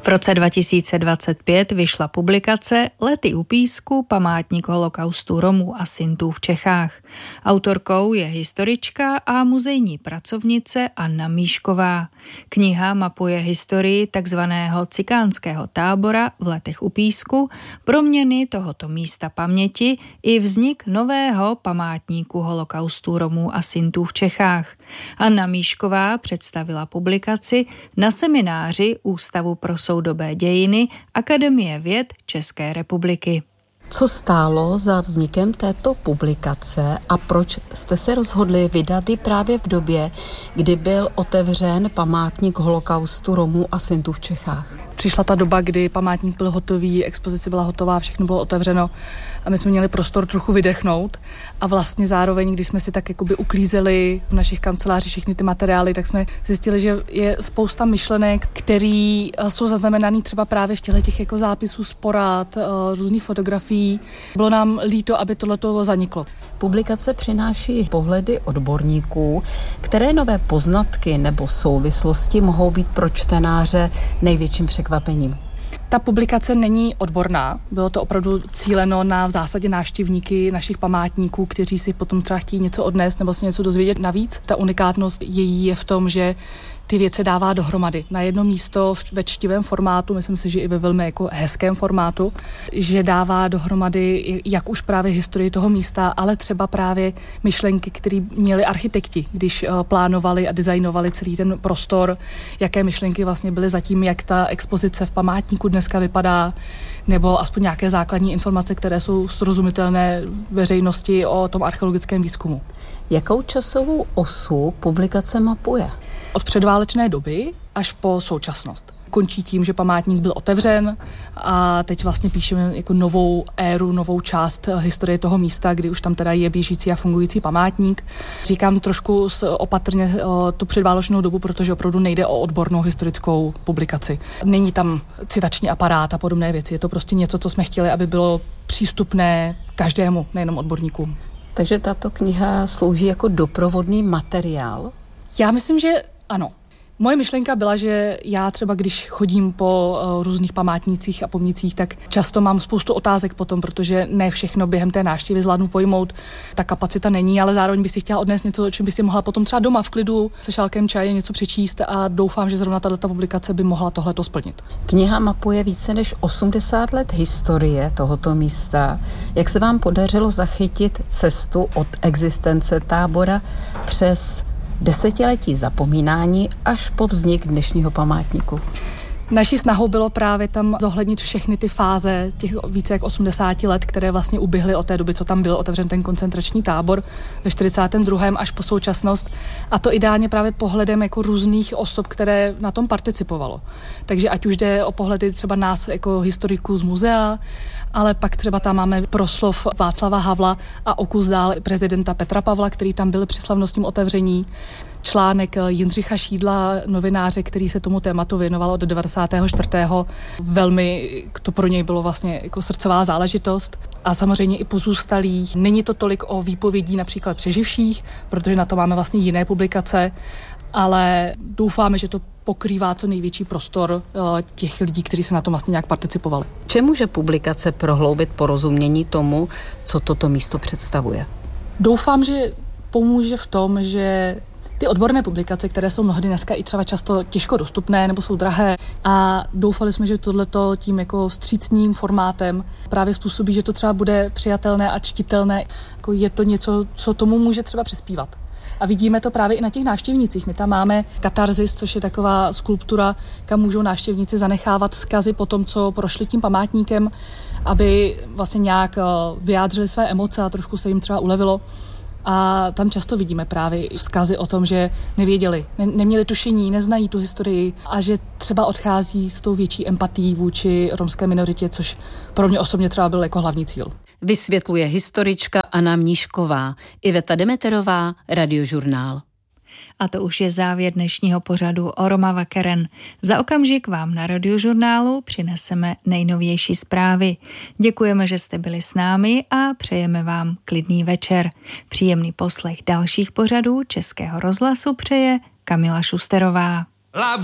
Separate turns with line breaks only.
V roce 2025 vyšla publikace Lety u písku, památník holokaustu Romů a Sintů v Čechách. Autorkou je historička a muzejní pracovnice Anna Míšková. Kniha mapuje historii takzvaného cikánského tábora v Letech u písku, proměny tohoto místa paměti i vznik nového památníku holokaustu Romů a Sintů v Čechách. Anna Míšková představila publikaci na semináři Ústavu pro soudobé dějiny Akademie věd České republiky.
Co stálo za vznikem této publikace a proč jste se rozhodli vydat ji právě v době, kdy byl otevřen památník holokaustu Romů a Sintů v Čechách?
Přišla ta doba, kdy památník byl hotový, expozice byla hotová, všechno bylo otevřeno a my jsme měli prostor trochu vydechnout a vlastně zároveň, když jsme si tak jakoby uklízeli v našich kancelářích všechny ty materiály, tak jsme zjistili, že je spousta myšlenek, které jsou zaznamenané třeba právě v těch jako zápisů z porad, různých fotografií. Bylo nám líto, aby tohleto zaniklo.
Publikace přináší pohledy odborníků, které nové poznatky nebo souvislosti mohou být pro čtenáře největším překvapením.
Ta publikace není odborná, bylo to opravdu cíleno na v zásadě návštěvníky našich památníků, kteří si potom třeba chtějí něco odnést nebo si něco dozvědět navíc. Ta unikátnost její je v tom, že ty věci dává dohromady na jedno místo ve čtivém formátu, myslím si, že i ve velmi jako hezkém formátu, že dává dohromady jak už právě historii toho místa, ale třeba právě myšlenky, které měli architekti, když plánovali a designovali celý ten prostor, jaké myšlenky vlastně byly zatím, jak ta expozice v památníku dneska vypadá, nebo aspoň nějaké základní informace, které jsou srozumitelné veřejnosti o tom archeologickém výzkumu.
Jakou časovou osu publikace mapuje?
Od předválečné doby až po současnost. Končí tím, že památník byl otevřen a teď vlastně píšeme jako novou éru, novou část historie toho místa, kdy už tam teda je běžící a fungující památník. Říkám trošku opatrně tu předválečnou dobu, protože opravdu nejde o odbornou historickou publikaci. Není tam citační aparát a podobné věci. Je to prostě něco, co jsme chtěli, aby bylo přístupné každému, nejenom odborníkům.
Takže tato kniha slouží jako doprovodný materiál?
Já myslím, že ano. Moje myšlenka byla, že já třeba, když chodím po různých památnících a pomnících, tak často mám spoustu otázek potom, protože ne všechno během té návštěvy zvládnu pojmout. Ta kapacita není, ale zároveň bych si chtěla odnést něco, o čem bych si mohla potom třeba doma v klidu se šálkem čaje něco přečíst a doufám, že zrovna tato publikace by mohla tohleto splnit.
Kniha mapuje více než 80 let historie tohoto místa. Jak se vám podařilo zachytit cestu od existence tábora přes desetiletí zapomínání až po vznik dnešního památníku?
Naší snahou bylo právě tam zohlednit všechny ty fáze těch více jak 80 let, které vlastně uběhly od té doby, co tam byl otevřen ten koncentrační tábor ve 42. až po současnost. A to ideálně právě pohledem jako různých osob, které na tom participovalo. Takže ať už jde o pohledy třeba nás jako historiků z muzea, ale pak třeba tam máme proslov Václava Havla a o kus dál prezidenta Petra Pavla, který tam byl při slavnostním otevření. Článek Jindřicha Šídla, novináře, který se tomu tématu věnoval od 94. Velmi to pro něj bylo vlastně jako srdcová záležitost. A samozřejmě i pozůstalí. Není to tolik o výpovědí například přeživších, protože na to máme vlastně jiné publikace, ale doufáme, že to pokrývá co největší prostor těch lidí, kteří se na tom vlastně nějak participovali.
Čemu může publikace prohloubit porozumění tomu, co toto místo představuje?
Doufám, že pomůže v tom, že ty odborné publikace, které jsou mnohdy dneska i třeba často těžko dostupné nebo jsou drahé a doufali jsme, že tohleto tím jako vstřícným formátem právě způsobí, že to třeba bude přijatelné a čtitelné. Jako je to něco, co tomu může třeba přispívat. A vidíme to právě i na těch návštěvnících. My tam máme katarzis, což je taková skulptura, kam můžou návštěvníci zanechávat vzkazy po tom, co prošli tím památníkem, aby vlastně nějak vyjádřili své emoce a trošku se jim třeba ulevilo. A tam často vidíme právě vzkazy o tom, že nevěděli, neměli tušení, neznají tu historii a že třeba odchází s tou větší empatií vůči romské minoritě, což pro mě osobně třeba byl jako hlavní cíl.
Vysvětluje historička Anna Míšková, Iveta Demeterová, Radiožurnál.
A to už je závěr dnešního pořadu Oroma Vakeren. Za okamžik vám na Radiožurnálu přineseme nejnovější zprávy. Děkujeme, že jste byli s námi a přejeme vám klidný večer. Příjemný poslech dalších pořadů Českého rozhlasu přeje Kamila Šusterová.